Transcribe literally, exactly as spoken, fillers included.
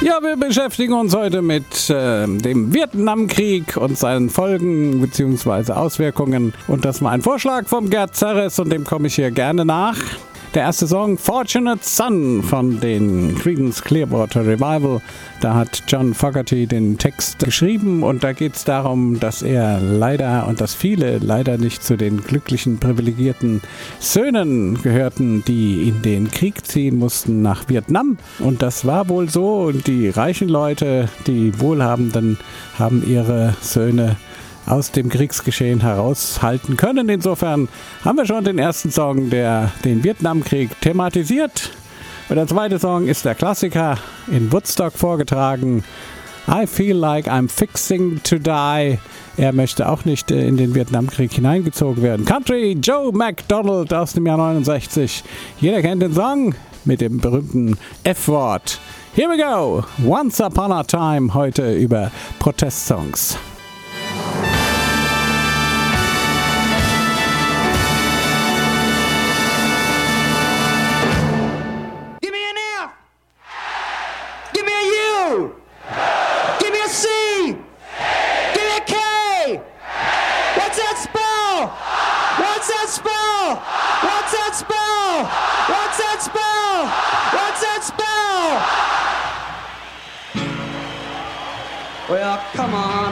Ja, wir beschäftigen uns heute mit äh, dem Vietnamkrieg und seinen Folgen bzw. Auswirkungen. Und das war ein Vorschlag vom Gerd Zerres und dem komme ich hier gerne nach. Der erste Song, Fortunate Son von den Creedence Clearwater Revival. Da hat John Fogerty den Text geschrieben und da geht es darum, dass er leider und dass viele leider nicht zu den glücklichen, privilegierten Söhnen gehörten, die in den Krieg ziehen mussten nach Vietnam. Und das war wohl so und die reichen Leute, die Wohlhabenden, haben ihre Söhne aus dem Kriegsgeschehen heraushalten können. Insofern haben wir schon den ersten Song, der den Vietnamkrieg thematisiert. Und der zweite Song ist der Klassiker, in Woodstock vorgetragen. I Feel Like I'm Fixing to Die. Er möchte auch nicht in den Vietnamkrieg hineingezogen werden. Country Joe McDonald aus dem Jahr neunundsechzig. Jeder kennt den Song mit dem berühmten F-Wort. Here we go. Once Upon a Time, heute über Protestsongs. Give me a C! Give me a K! What's that spell? What's that spell? What's that spell? What's that spell? What's that spell? Well, come on.